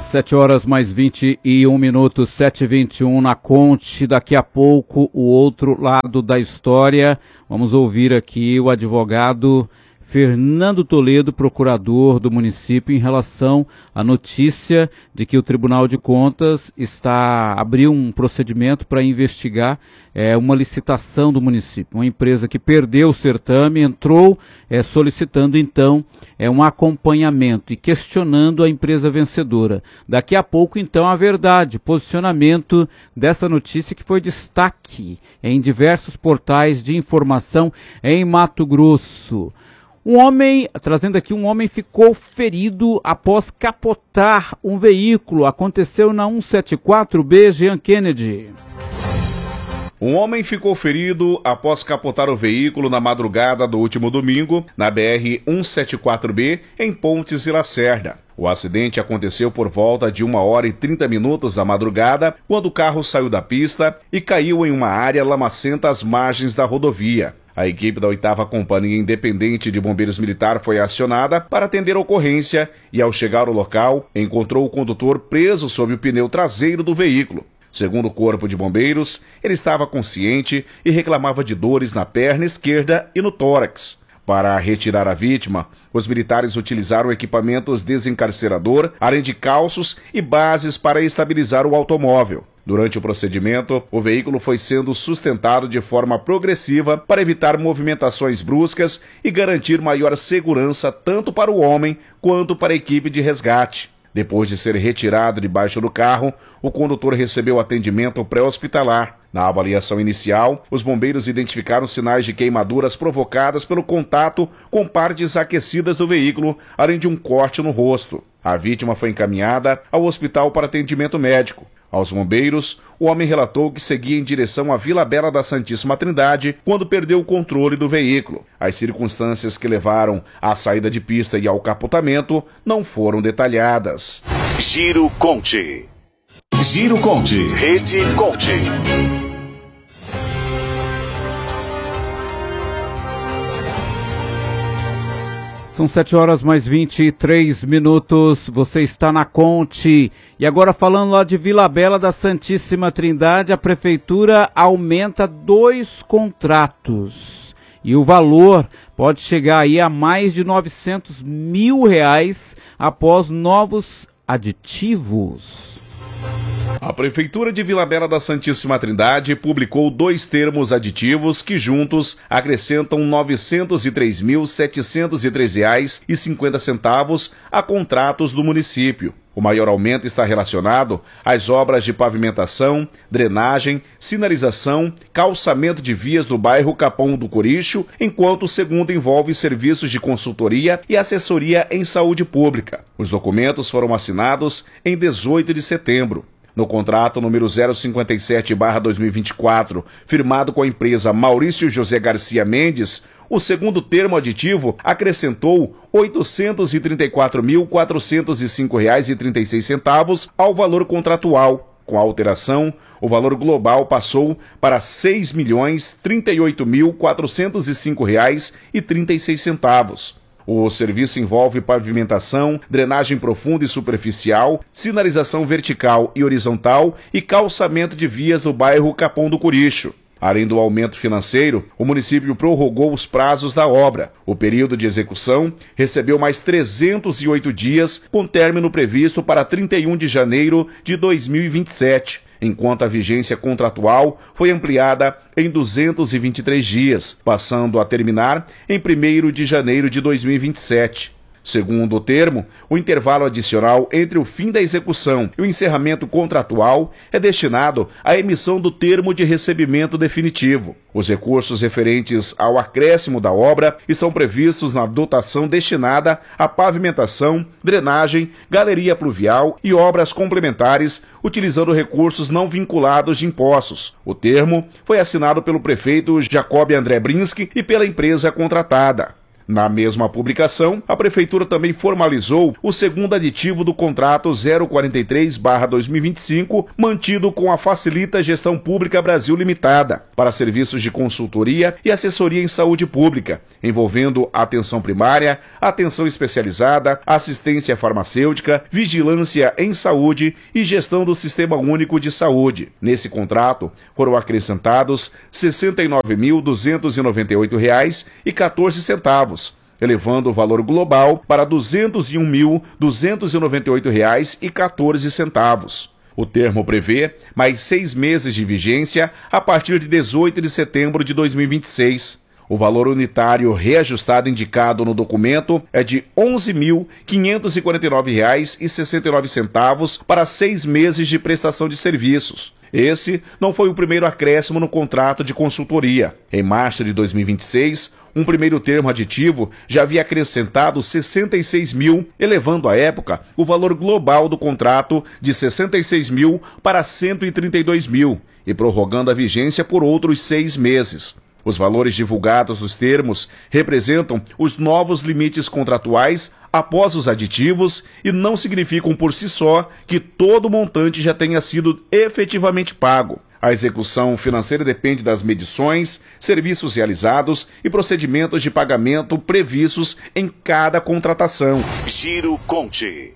7 horas mais 21 minutos, 7h21 na Conte. Daqui a pouco, o outro lado da história. Vamos ouvir aqui o advogado Fernando Toledo, procurador do município, em relação à notícia de que o Tribunal de Contas abriu um procedimento para investigar uma licitação do município. Uma empresa que perdeu o certame entrou solicitando então um acompanhamento e questionando a empresa vencedora. Daqui a pouco então a verdade, posicionamento dessa notícia que foi destaque em diversos portais de informação em Mato Grosso. Trazendo aqui, um homem ficou ferido após capotar um veículo. Aconteceu na 174B, Jean Kennedy. Um homem ficou ferido após capotar o veículo na madrugada do último domingo, na BR-174B, em Pontes e Lacerda. O acidente aconteceu por volta de 1h30 da madrugada, quando o carro saiu da pista e caiu em uma área lamacenta às margens da rodovia. A equipe da 8ª Companhia Independente de Bombeiros Militar foi acionada para atender a ocorrência e, ao chegar ao local, encontrou o condutor preso sob o pneu traseiro do veículo. Segundo o Corpo de Bombeiros, ele estava consciente e reclamava de dores na perna esquerda e no tórax. Para retirar a vítima, os militares utilizaram equipamentos desencarcerador, além de calços e bases para estabilizar o automóvel. Durante o procedimento, o veículo foi sendo sustentado de forma progressiva para evitar movimentações bruscas e garantir maior segurança tanto para o homem quanto para a equipe de resgate. Depois de ser retirado debaixo do carro, o condutor recebeu atendimento pré-hospitalar. Na avaliação inicial, os bombeiros identificaram sinais de queimaduras provocadas pelo contato com partes aquecidas do veículo, além de um corte no rosto. A vítima foi encaminhada ao hospital para atendimento médico. Aos bombeiros, o homem relatou que seguia em direção à Vila Bela da Santíssima Trindade quando perdeu o controle do veículo. As circunstâncias que levaram à saída de pista e ao capotamento não foram detalhadas. Giro Conte. Giro Conte. Rede Conte. São 7 horas mais 23 minutos, você está na Conte. E agora falando lá de Vila Bela da Santíssima Trindade, a Prefeitura aumenta 2 contratos. E o valor pode chegar aí a mais de R$900 mil após novos aditivos. A Prefeitura de Vila Bela da Santíssima Trindade publicou 2 termos aditivos que juntos acrescentam R$ 903.703,50 a contratos do município. O maior aumento está relacionado às obras de pavimentação, drenagem, sinalização, calçamento de vias do bairro Capão do Coricho, enquanto o segundo envolve serviços de consultoria e assessoria em saúde pública. Os documentos foram assinados em 18 de setembro. No contrato número 057/2024, firmado com a empresa Maurício José Garcia Mendes, o segundo termo aditivo acrescentou R$ 834.405,36 ao valor contratual. Com a alteração, o valor global passou para R$ 6.038.405,36. O serviço envolve pavimentação, drenagem profunda e superficial, sinalização vertical e horizontal e calçamento de vias do bairro Capão do Coricho. Além do aumento financeiro, o município prorrogou os prazos da obra. O período de execução recebeu mais 308 dias, com término previsto para 31 de janeiro de 2027. Enquanto a vigência contratual foi ampliada em 223 dias, passando a terminar em 1º de janeiro de 2027. Segundo o termo, o intervalo adicional entre o fim da execução e o encerramento contratual é destinado à emissão do termo de recebimento definitivo. Os recursos referentes ao acréscimo da obra estão previstos na dotação destinada à pavimentação, drenagem, galeria pluvial e obras complementares, utilizando recursos não vinculados de impostos. O termo foi assinado pelo prefeito Jacob André Brinski e pela empresa contratada. Na mesma publicação, a Prefeitura também formalizou o segundo aditivo do contrato 043/2025, mantido com a Facilita Gestão Pública Brasil Limitada, para serviços de consultoria e assessoria em saúde pública, envolvendo atenção primária, atenção especializada, assistência farmacêutica, vigilância em saúde e gestão do Sistema Único de Saúde. Nesse contrato, foram acrescentados R$ 69.298,14, elevando o valor global para R$ 201.298,14. O termo prevê mais 6 meses de vigência a partir de 18 de setembro de 2026. O valor unitário reajustado indicado no documento é de R$ 11.549,69 para 6 meses de prestação de serviços. Esse não foi o primeiro acréscimo no contrato de consultoria. Em março de 2026, um primeiro termo aditivo já havia acrescentado 66 mil, elevando à época o valor global do contrato de 66 mil para 132 mil e prorrogando a vigência por outros 6 meses. Os valores divulgados nos termos representam os novos limites contratuais após os aditivos e não significam por si só que todo o montante já tenha sido efetivamente pago. A execução financeira depende das medições, serviços realizados e procedimentos de pagamento previstos em cada contratação. Giro Conte.